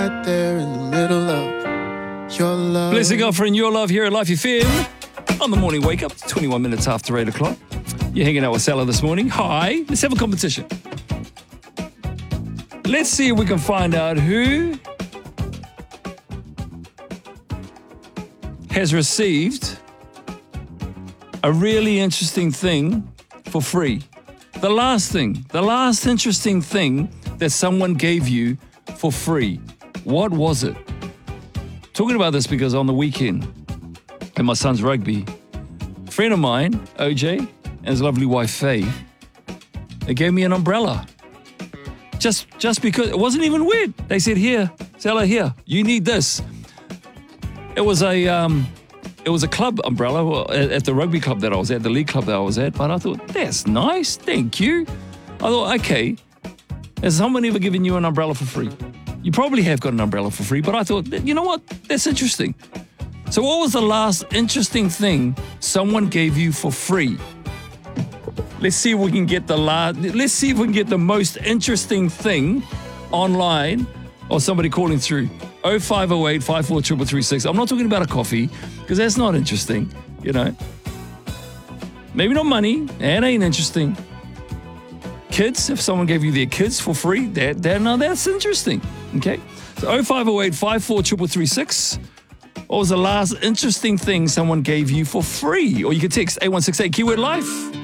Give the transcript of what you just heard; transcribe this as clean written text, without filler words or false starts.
right there in the middle of your love. Blessing offering your love here at Life FM on the morning wake up. It's 21 minutes after 8 o'clock. You're hanging out with Salah this morning. Hi, let's have a competition. Let's see if we can find out who has received a really interesting thing for free. The last interesting thing that someone gave you for free. What was it? Talking about this because on the weekend at my son's rugby, a friend of mine, OJ, and his lovely wife, Faye, they gave me an umbrella. Just because, it wasn't even weird. They said, here, Salah, here, you need this. It was a club umbrella at the rugby club that I was at, the league club that I was at, but I thought, that's nice, thank you. I thought, okay, has someone ever given you an umbrella for free? You probably have got an umbrella for free, but I thought, you know what, that's interesting. So what was the last interesting thing someone gave you for free? Let's see if we can get the most interesting thing online or somebody calling through. 0508 54 333. I'm not talking about a coffee because that's not interesting, you know. Maybe not money, that ain't interesting. Kids, if someone gave you their kids for free, that's interesting, okay? So 0508 54 333. What was the last interesting thing someone gave you for free? Or you could text 8168 keyword life.